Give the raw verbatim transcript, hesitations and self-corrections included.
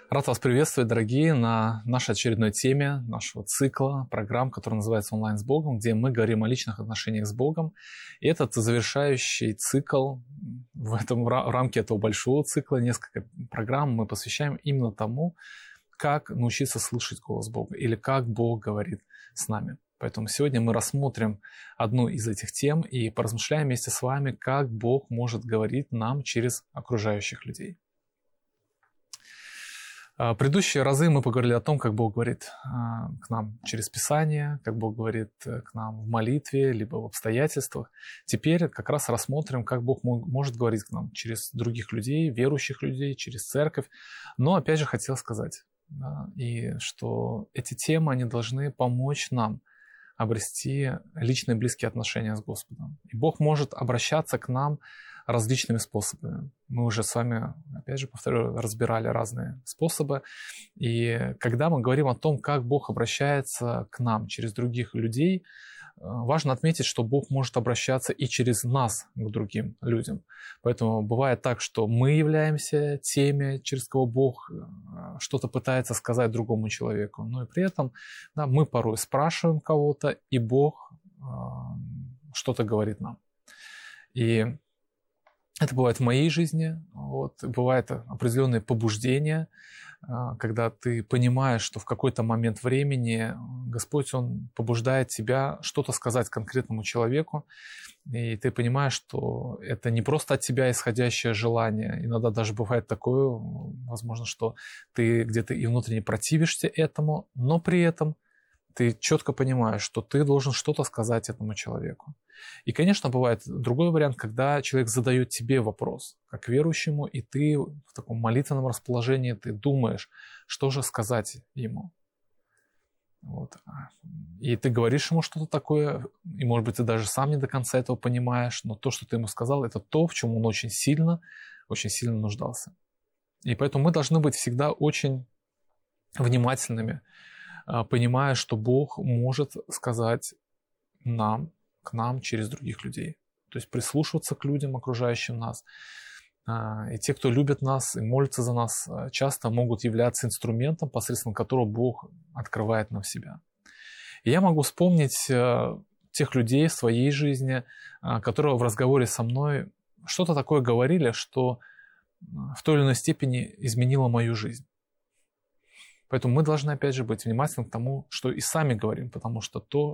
Рад вас приветствовать, дорогие, на нашей очередной теме нашего цикла программ, который называется «Онлайн с Богом», где мы говорим о личных отношениях с Богом. И этот завершающий цикл, в, этом, в рамке этого большого цикла, несколько программ мы посвящаем именно тому, как научиться слышать голос Бога или как Бог говорит с нами. Поэтому сегодня мы рассмотрим одну из этих тем и поразмышляем вместе с вами, как Бог может говорить нам через окружающих людей. В предыдущие разы мы поговорили о том, как Бог говорит к нам через Писание, как Бог говорит к нам в молитве, либо в обстоятельствах. Теперь как раз рассмотрим, как Бог может говорить к нам через других людей, верующих людей, через церковь. Но опять же хотел сказать, да, и что эти темы, они должны помочь нам обрести личные близкие отношения с Господом. И Бог может обращаться к нам различными способами. Мы уже с вами, опять же, повторю, разбирали разные способы. И когда мы говорим о том, как Бог обращается к нам через других людей, важно отметить, что Бог может обращаться и через нас к другим людям. Поэтому бывает так, что мы являемся теми, через кого Бог что-то пытается сказать другому человеку. Но и при этом да, мы порой спрашиваем кого-то, и Бог э, что-то говорит нам. И это бывает в моей жизни, вот, бывает определенные побуждения, когда ты понимаешь, что в какой-то момент времени Господь, Он побуждает тебя что-то сказать конкретному человеку, и ты понимаешь, что это не просто от тебя исходящее желание, иногда даже бывает такое, возможно, что ты где-то и внутренне противишься этому, но при этом ты четко понимаешь, что ты должен что-то сказать этому человеку. И, конечно, бывает другой вариант, когда человек задает тебе вопрос, как верующему, и ты в таком молитвенном расположении, ты думаешь, что же сказать ему. Вот. И ты говоришь ему что-то такое, и, может быть, ты даже сам не до конца этого понимаешь, но то, что ты ему сказал, это то, в чем он очень сильно, очень сильно нуждался. И поэтому мы должны быть всегда очень внимательными, понимая, что Бог может сказать нам, к нам через других людей. То есть прислушиваться к людям, окружающим нас. И те, кто любит нас и молятся за нас, часто могут являться инструментом, посредством которого Бог открывает нам себя. И я могу вспомнить тех людей в своей жизни, которые в разговоре со мной что-то такое говорили, что в той или иной степени изменило мою жизнь. Поэтому мы должны, опять же, быть внимательны к тому, что и сами говорим, потому что то,